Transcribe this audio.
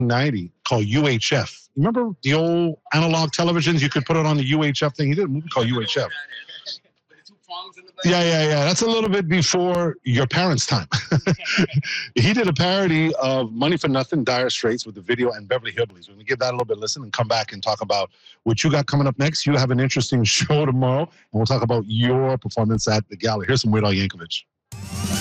90 called UHF. Remember the old analog televisions? You could put it on the UHF thing. He did a movie called UHF. Yeah. That's a little bit before your parents' time. He did a parody of Money for Nothing, Dire Straits with the video, and Beverly Hillbillies. We're going to give that a little bit of listen and come back and talk about what you got coming up next. You have an interesting show tomorrow, and we'll talk about your performance at the gala. Here's some Weird Al Yankovic.